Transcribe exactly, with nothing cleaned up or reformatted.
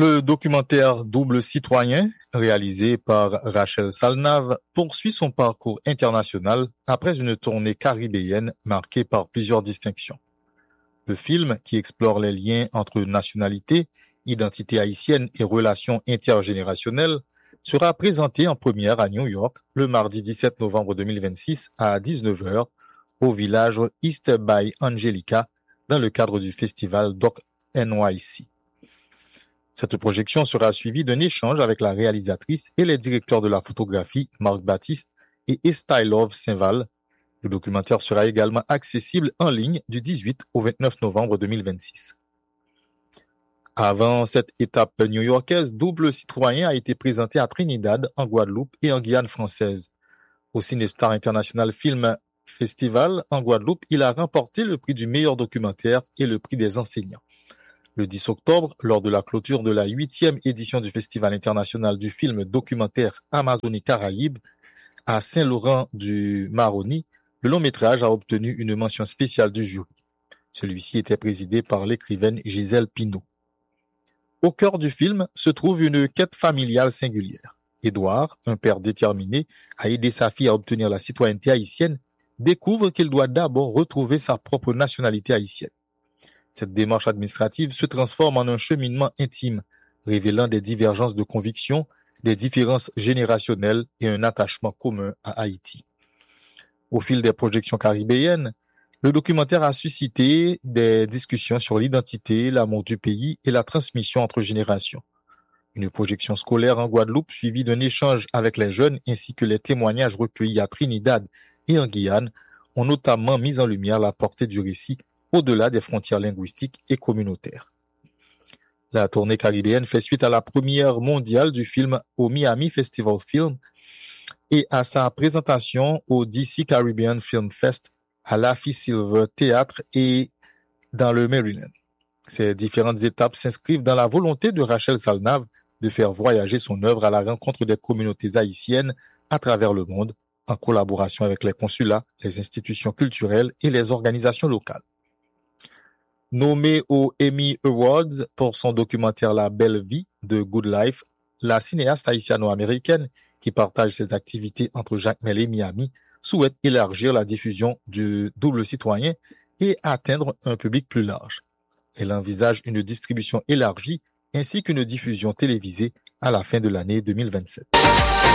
Le documentaire Double Citoyen, réalisé par Rachel Salnave, poursuit son parcours international après une tournée caribéenne marquée par plusieurs distinctions. Le film, qui explore les liens entre nationalité, identité haïtienne et relations intergénérationnelles, sera présenté en première à New York le mardi dix-sept novembre deux mille vingt-six à dix-neuf heures au village East by Angelica dans le cadre du festival Doc N Y C. Cette projection sera suivie d'un échange avec la réalisatrice et les directeurs de la photographie Marc Baptiste et Estylove Saint-Val. Le documentaire sera également accessible en ligne du dix-huit au vingt-neuf novembre deux mille vingt-six. Avant cette étape new-yorkaise, Double Citoyen a été présenté à Trinidad, en Guadeloupe et en Guyane française. Au Cinestar International Film Festival en Guadeloupe, il a remporté le prix du meilleur documentaire et le prix des enseignants. Le dix octobre, lors de la clôture de la huitième édition du Festival international du film documentaire Amazonie-Caraïbes à Saint-Laurent-du-Maroni, le long-métrage a obtenu une mention spéciale du jury. Celui-ci était présidé par l'écrivaine Gisèle Pinault. Au cœur du film se trouve une quête familiale singulière. Édouard, un père déterminé à aider sa fille à obtenir la citoyenneté haïtienne, découvre qu'il doit d'abord retrouver sa propre nationalité haïtienne. Cette démarche administrative se transforme en un cheminement intime, révélant des divergences de conviction, des différences générationnelles et un attachement commun à Haïti. Au fil des projections caribéennes, le documentaire a suscité des discussions sur l'identité, l'amour du pays et la transmission entre générations. Une projection scolaire en Guadeloupe suivie d'un échange avec les jeunes ainsi que les témoignages recueillis à Trinidad et en Guyane ont notamment mis en lumière la portée du récit au-delà des frontières linguistiques et communautaires. La tournée caribéenne fait suite à la première mondiale du film au Miami Festival Film et à sa présentation au D C Caribbean Film Fest à l'Affy Silver Theatre et dans le Maryland. Ces différentes étapes s'inscrivent dans la volonté de Rachel Salnave de faire voyager son œuvre à la rencontre des communautés haïtiennes à travers le monde, en collaboration avec les consulats, les institutions culturelles et les organisations locales. Nommée aux Emmy Awards pour son documentaire La Belle Vie de Good Life, la cinéaste haïtiano-américaine, qui partage ses activités entre Jacmel et Miami, souhaite élargir la diffusion du Double Citoyen et atteindre un public plus large. Elle envisage une distribution élargie ainsi qu'une diffusion télévisée à la fin de l'année deux mille vingt-sept.